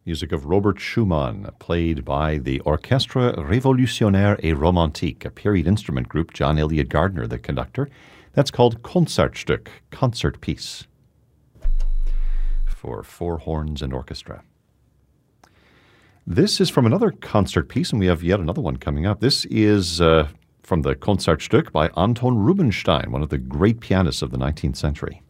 music of Robert Schumann, played by the Orchestre Révolutionnaire et Romantique, a period instrument group, John Elliott Gardner, the conductor. That's called Concertstück, concert piece, for four horns and orchestra. This is from another concert piece, and we have yet another one coming up. This is from the Concertstück by Anton Rubinstein, one of the great pianists of the 19th century.